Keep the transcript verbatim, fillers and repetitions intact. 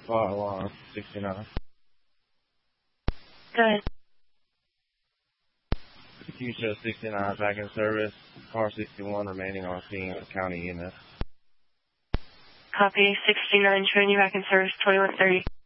file on sixty-nine. Go ahead. Q show sixty-nine back in service. Car sixty-one remaining on scene at County E M S. Copy. sixty-nine showing you back in service, twenty-one thirty.